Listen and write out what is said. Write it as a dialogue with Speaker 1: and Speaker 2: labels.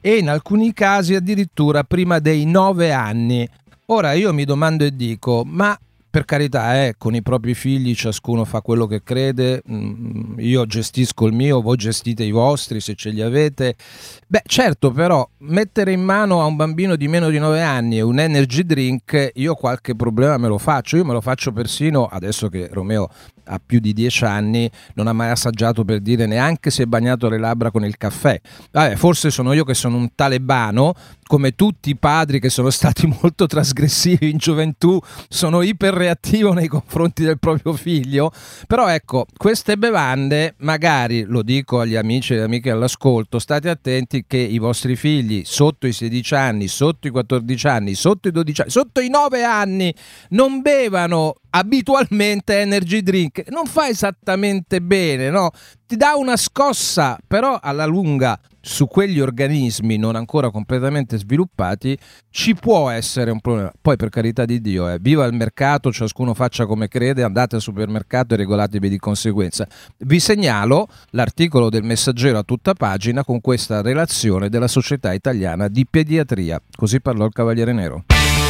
Speaker 1: e in alcuni casi addirittura prima dei 9 anni. Ora io mi domando e dico, ma per carità, con i propri figli ciascuno fa quello che crede, io gestisco il mio, voi gestite i vostri se ce li avete. Beh, certo, però mettere in mano a un bambino di meno di 9 anni un energy drink, io qualche problema me lo faccio. Io me lo faccio persino adesso che Romeo ha più di 10 anni, non ha mai assaggiato, per dire, neanche se è bagnato le labbra con il caffè. Vabbè, forse sono io che sono un talebano, come tutti i padri che sono stati molto trasgressivi in gioventù, sono iperreattivo nei confronti del proprio figlio. Però ecco, queste bevande, magari, lo dico agli amici e alle amiche all'ascolto, state attenti che i vostri figli sotto i 16 anni, sotto i 14 anni, sotto i 12 anni, sotto i 9 anni non bevano abitualmente energy drink. Non fa esattamente bene, no? Ti dà una scossa, però alla lunga su quegli organismi non ancora completamente sviluppati ci può essere un problema. Poi, per carità di Dio, viva il mercato, ciascuno faccia come crede, andate al supermercato e regolatevi di conseguenza. Vi segnalo l'articolo del Messaggero a tutta pagina con questa relazione della Società Italiana di Pediatria. Così parlò il Cavaliere Nero.